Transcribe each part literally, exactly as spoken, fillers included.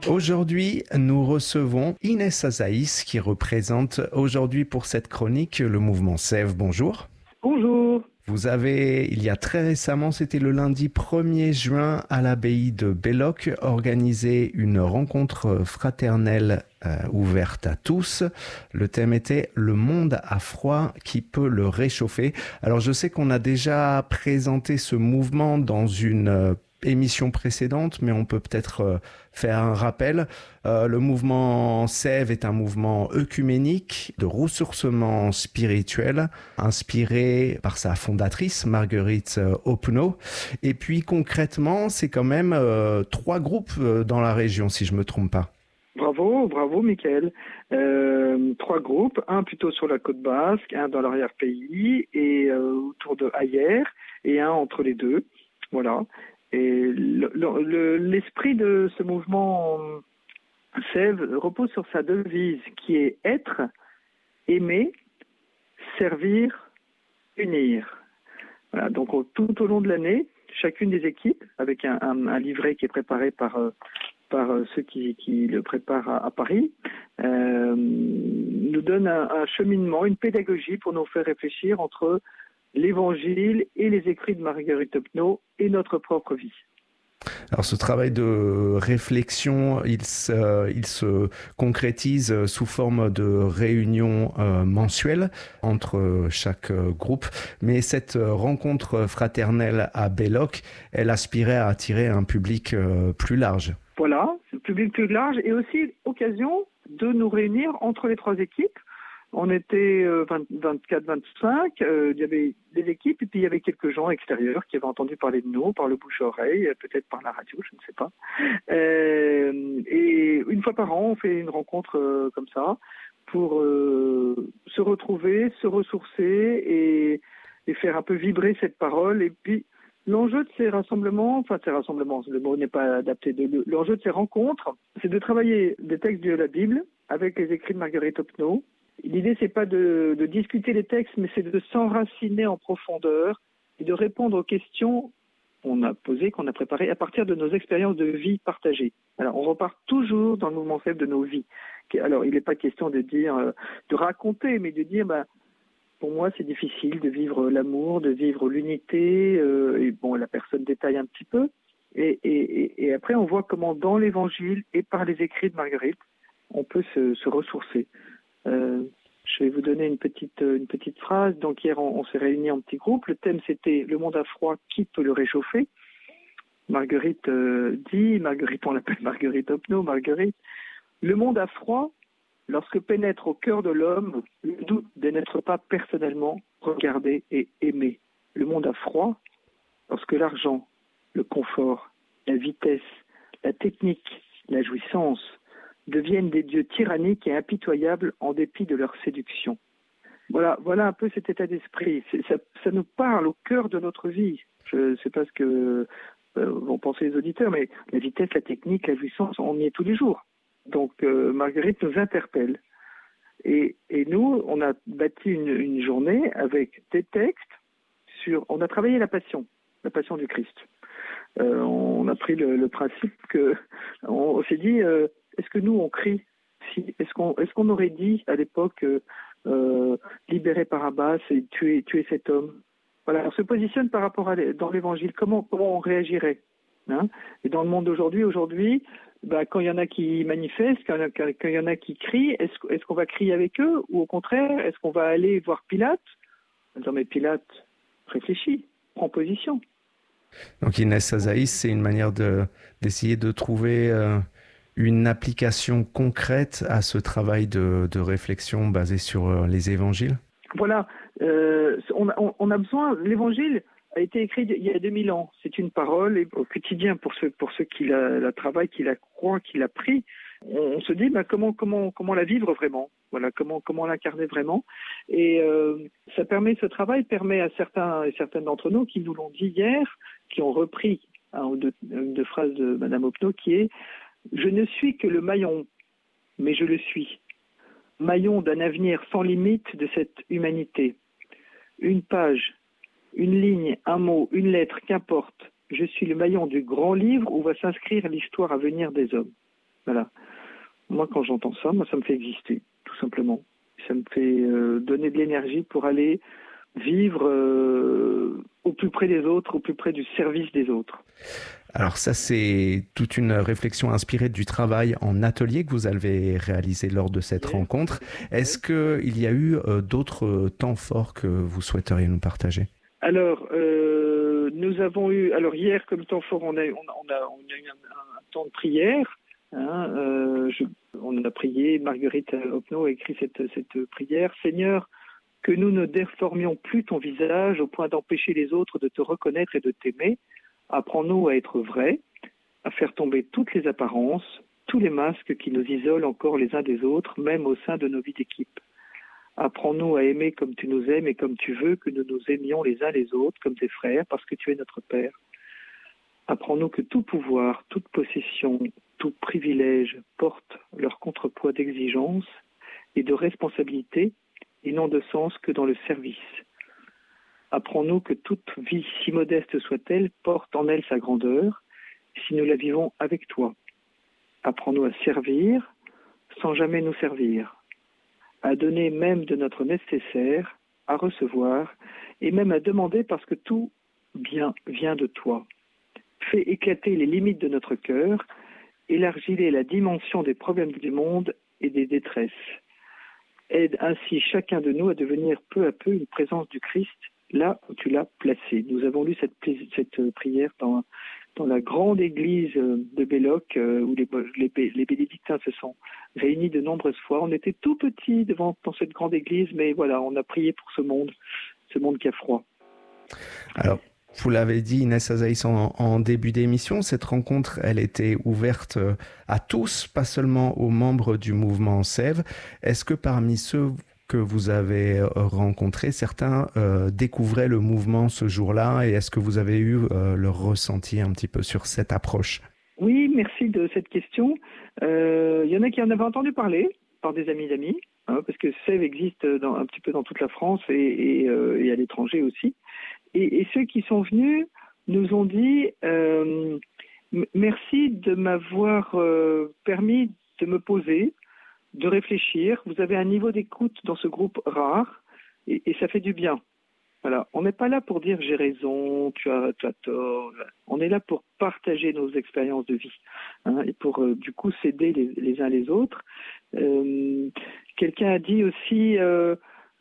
Aujourd'hui, nous recevons Inès Azaïs qui représente aujourd'hui pour cette chronique le mouvement Sève. Bonjour. Bonjour. Vous avez, il y a très récemment, c'était le lundi premier juin à l'abbaye de Belloc, organisé une rencontre fraternelle euh, ouverte à tous. Le thème était « Le monde à froid qui peut le réchauffer ». Alors je sais qu'on a déjà présenté ce mouvement dans une euh, émission précédente, mais on peut peut-être euh, faire un rappel. Euh, le mouvement Sève est un mouvement œcuménique de ressourcement spirituel, inspiré par sa fondatrice, Marguerite Opnaud. Et puis concrètement, c'est quand même euh, trois groupes euh, dans la région, si je ne me trompe pas. Bravo, bravo Mickaël. Euh, trois groupes, un plutôt sur la côte basque, un dans l'arrière-pays et euh, autour de Hayères, et un entre les deux. Voilà. Et le, le, l'esprit de ce mouvement Sève repose sur sa devise qui est être, aimer, servir, unir. Voilà, donc tout au long de l'année, chacune des équipes, avec un, un, un livret qui est préparé par, par ceux qui, qui le préparent à, à Paris, euh, nous donne un, un cheminement, une pédagogie pour nous faire réfléchir entre l'Évangile et les écrits de Marguerite Opnaud et notre propre vie. Alors ce travail de réflexion, il se, il se concrétise sous forme de réunions euh, mensuelles entre chaque groupe. Mais cette rencontre fraternelle à Belloc, elle aspirait à attirer un public euh, plus large. Voilà, un public plus large et aussi occasion de nous réunir entre les trois équipes. On était euh, vingt-quatre vingt-cinq, euh, il y avait des équipes et puis il y avait quelques gens extérieurs qui avaient entendu parler de nous par le bouche-oreille, peut-être par la radio, je ne sais pas. Euh, et une fois par an, on fait une rencontre euh, comme ça pour euh, se retrouver, se ressourcer et, et faire un peu vibrer cette parole. Et puis l'enjeu de ces rassemblements, enfin ces rassemblements, le mot n'est pas adapté, de, l'enjeu de ces rencontres, c'est de travailler des textes de la Bible avec les écrits de Marguerite Opnaud. L'idée, c'est pas de, de discuter les textes, mais c'est de s'enraciner en profondeur et de répondre aux questions qu'on a posées, qu'on a préparées à partir de nos expériences de vie partagées. Alors, on repart toujours dans le mouvement Sève de nos vies. Alors, il n'est pas question de dire, de raconter, mais de dire, ben, pour moi, c'est difficile de vivre l'amour, de vivre l'unité. Euh, et bon, la personne détaille un petit peu. Et, et, et après, on voit comment, dans l'Évangile et par les écrits de Marguerite, on peut se, se ressourcer. Euh, je vais vous donner une petite, une petite phrase. Donc hier, on, on s'est réunis en petits groupes. Le thème, c'était « Le monde à froid, qui peut le réchauffer ?» Marguerite euh, dit, Marguerite, on l'appelle Marguerite Opnaud, Marguerite, « Le monde à froid, lorsque pénètre au cœur de l'homme le doute de n'être pas personnellement regardé et aimé. Le monde à froid, lorsque l'argent, le confort, la vitesse, la technique, la jouissance, deviennent des dieux tyranniques et impitoyables en dépit de leur séduction. » Voilà, voilà un peu cet état d'esprit. C'est, ça, ça nous parle au cœur de notre vie. Je ne sais pas ce que euh, vont penser les auditeurs, mais la vitesse, la technique, la jouissance, on y est tous les jours. Donc euh, Marguerite nous interpelle. Et, et nous, on a bâti une, une journée avec des textes sur... On a travaillé la passion, la passion du Christ. Euh, on a pris le, le principe que... On, on s'est dit... Euh, Est-ce que nous, on crie si, est-ce, qu'on, est-ce qu'on aurait dit à l'époque euh, euh, libérer Barabbas et tuer, tuer cet homme? Voilà, on se positionne par rapport à dans l'Évangile. Comment, comment on réagirait, hein? Et dans le monde d'aujourd'hui, aujourd'hui, bah, quand il y en a qui manifestent, quand il y en a, quand il y en a qui crient, est-ce, est-ce qu'on va crier avec eux? Ou au contraire, est-ce qu'on va aller voir Pilate? Non mais Pilate, réfléchis, prends position. Donc Inès Azaïs, c'est une manière de, d'essayer de trouver... Euh... une application concrète à ce travail de, de réflexion basé sur les évangiles? Voilà, euh, on, a, on a besoin, l'évangile a été écrit il y a deux mille ans, c'est une parole et au quotidien pour ceux, pour ceux qui la, la travaillent, qui la croient, qui la prient, on, on se dit bah, comment, comment, comment la vivre vraiment, voilà, comment, comment l'incarner vraiment. Et euh, ça permet, ce travail permet à certains et certaines d'entre nous qui nous l'ont dit hier, qui ont repris un ou deux, une deux phrases de Madame Opnaud qui est « Je ne suis que le maillon, mais je le suis. Maillon d'un avenir sans limite de cette humanité. Une page, une ligne, un mot, une lettre, qu'importe. Je suis le maillon du grand livre où va s'inscrire l'histoire à venir des hommes. » Voilà. Moi, quand j'entends ça, moi, ça me fait exister, tout simplement. Ça me fait euh, donner de l'énergie pour aller vivre euh, au plus près des autres, au plus près du service des autres. Alors ça, c'est toute une réflexion inspirée du travail en atelier que vous avez réalisé lors de cette yeah. rencontre. Est-ce qu'il y a eu euh, d'autres temps forts que vous souhaiteriez nous partager ? Alors, euh, nous avons eu, alors hier, comme temps fort, on a, on a, on a, on a eu un, un temps de prière. Hein, euh, je, on a prié, Marguerite Opnaud a écrit cette, cette prière. Seigneur, que nous ne déformions plus ton visage au point d'empêcher les autres de te reconnaître et de t'aimer. Apprends-nous à être vrais, à faire tomber toutes les apparences, tous les masques qui nous isolent encore les uns des autres, même au sein de nos vies d'équipe. Apprends-nous à aimer comme tu nous aimes et comme tu veux que nous nous aimions les uns les autres, comme tes frères, parce que tu es notre Père. Apprends-nous que tout pouvoir, toute possession, tout privilège porte leur contrepoids d'exigence et de responsabilité, et non de sens que dans le service. Apprends-nous que toute vie, si modeste soit-elle, porte en elle sa grandeur, si nous la vivons avec toi. Apprends-nous à servir sans jamais nous servir, à donner même de notre nécessaire, à recevoir, et même à demander parce que tout bien vient de toi. Fais éclater les limites de notre cœur, élargis-les la dimension des problèmes du monde et des détresses. Aide ainsi chacun de nous à devenir peu à peu une présence du Christ là où tu l'as placé. Nous avons lu cette, cette prière dans, dans la grande église de Belloc où les, les, les bénédictins se sont réunis de nombreuses fois. On était tout petits devant dans cette grande église, mais voilà, on a prié pour ce monde, ce monde qui a froid. Alors, vous l'avez dit, Inès Azaïs, en, en début d'émission, cette rencontre, elle était ouverte à tous, pas seulement aux membres du mouvement Sève. Est-ce que parmi ceux que vous avez rencontrés, certains euh, découvraient le mouvement ce jour-là, et est-ce que vous avez eu euh, leur ressenti un petit peu sur cette approche ? Oui, merci de cette question. Euh, il y en a qui en avaient entendu parler par des amis d'amis, hein, parce que Sève existe dans, un petit peu dans toute la France et, et, euh, et à l'étranger aussi. Et, et ceux qui sont venus nous ont dit euh, « Merci de m'avoir euh, permis de me poser, de réfléchir. Vous avez un niveau d'écoute dans ce groupe rare et, et ça fait du bien. » Voilà. On n'est pas là pour dire « J'ai raison, tu as, tu as tort ». On est là pour partager nos expériences de vie, hein, et pour euh, du coup s'aider les, les uns les autres. Euh, quelqu'un a dit aussi... Euh,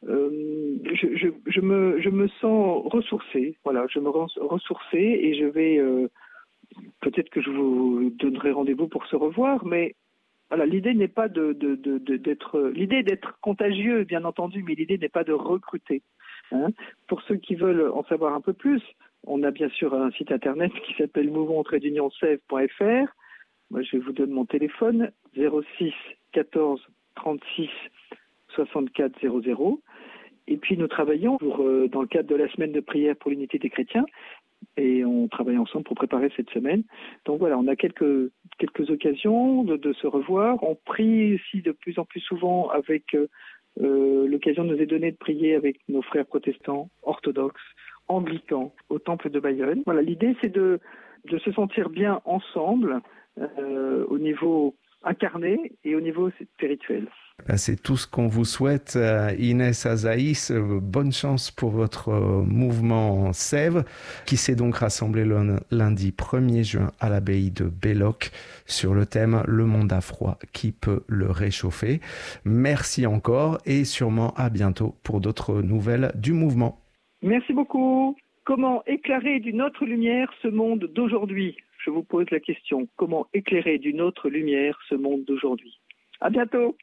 Euh, je, je, je, me, je me sens ressourcée, voilà, je me rends ressourcée et je vais, euh, peut-être que je vous donnerai rendez-vous pour se revoir, mais voilà, l'idée n'est pas de, de, de, de, d'être, l'idée est d'être contagieux, bien entendu, mais l'idée n'est pas de recruter. Hein. Pour ceux qui veulent en savoir un peu plus, on a bien sûr un site internet qui s'appelle mouvement tiret d'union sève point f r. Moi, je vous donne mon téléphone, zéro six quatorze trente-six soixante-quatre zéro zéro. Et puis nous travaillons pour, euh, dans le cadre de la semaine de prière pour l'unité des chrétiens, et on travaille ensemble pour préparer cette semaine. Donc voilà, on a quelques, quelques occasions de, de se revoir. On prie aussi de plus en plus souvent avec, euh, l'occasion nous est donnée de prier avec nos frères protestants, orthodoxes, anglicans, au temple de Bayonne. Voilà, l'idée c'est de, de se sentir bien ensemble, euh, au niveau incarné et au niveau spirituel. C'est tout ce qu'on vous souhaite, Inès Azaïs. Bonne chance pour votre mouvement Sève, qui s'est donc rassemblé le lundi premier juin à l'abbaye de Belloc sur le thème « Le monde a froid, qui peut le réchauffer ?» Merci encore et sûrement à bientôt pour d'autres nouvelles du mouvement. Merci beaucoup. Comment éclairer d'une autre lumière ce monde d'aujourd'hui ? Je vous pose la question. Comment éclairer d'une autre lumière ce monde d'aujourd'hui ? À bientôt.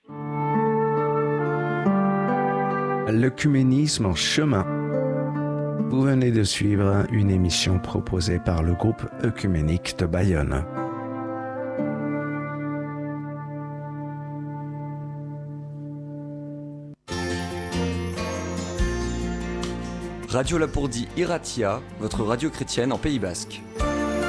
L'œcuménisme en chemin. Vous venez de suivre une émission proposée par le groupe œcuménique de Bayonne. Radio Lapourdie Iratia, votre radio chrétienne en Pays Basque.